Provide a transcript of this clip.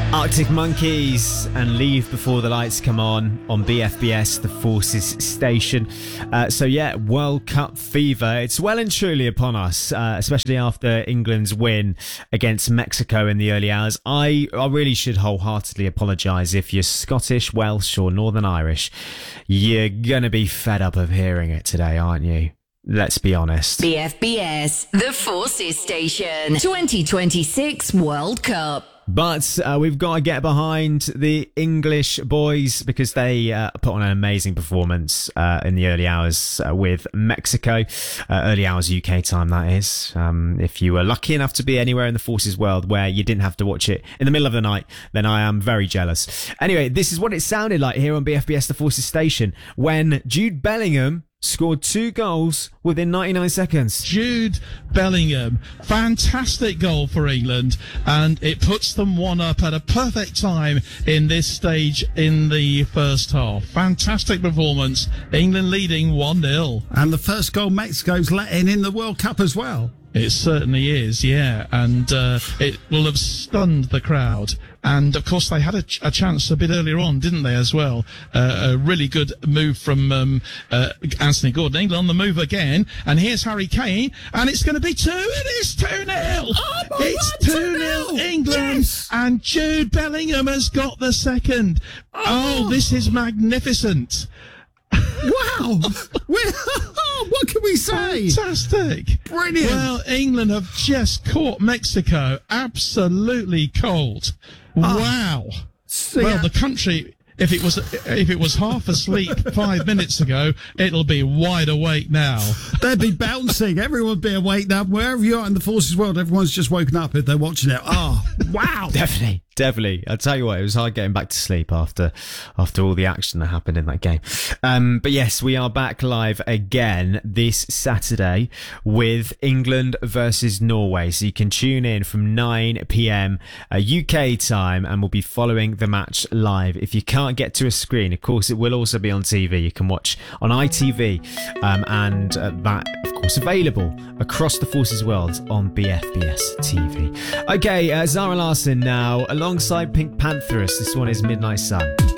Arctic Monkeys and Leave Before the Lights Come on BFBS, the Forces station. World Cup fever. It's well and truly upon us, especially after England's win against Mexico in the early hours. I really should wholeheartedly apologise if you're Scottish, Welsh or Northern Irish. You're going to be fed up of hearing it today, aren't you? Let's be honest. BFBS, the Forces station. 2026 World Cup. But we've got to get behind the English boys because they put on an amazing performance in the early hours with Mexico. Early hours UK time, that is. If you were lucky enough to be anywhere in the Forces world where you didn't have to watch it in the middle of the night, then I am very jealous. Anyway, this is what it sounded like here on BFBS, the Forces station, when Jude Bellingham scored 2 goals within 99 seconds. Jude Bellingham, fantastic goal for England, and it puts them 1-up at a perfect time in this stage in the first half. Fantastic performance. England leading 1-0. And the first goal Mexico's let in the World Cup as well. It certainly is, yeah, and it will have stunned the crowd. And, of course, they had a chance a bit earlier on, didn't they, as well? A really good move from Anthony Gordon. England on the move again. And here's Harry Kane. And it's going to be 2. It is 2-0. Oh, It's 2-0 England. Yes. And Jude Bellingham has got the second. Oh, this is magnificent. Wow. What can we say? Fantastic. Brilliant. Well, England have just caught Mexico absolutely cold. Wow. Well, the country, if it was half asleep 5 minutes ago, it'll be wide awake now. They'd be bouncing. Everyone would be awake now. Wherever you are in the Forces world, everyone's just woken up if they're watching it. Oh, wow. Definitely. I'll tell you what, it was hard getting back to sleep after all the action that happened in that game. But yes, we are back live again this Saturday with England versus Norway. So you can tune in from 9 p.m. UK time and we'll be following the match live. If you can't get to a screen, of course, it will also be on TV. You can watch on ITV and that, of course, available across the Forces world on BFBS TV. Okay, Zara Larsson now alongside Pink Pantheress. This one is Midnight Sun.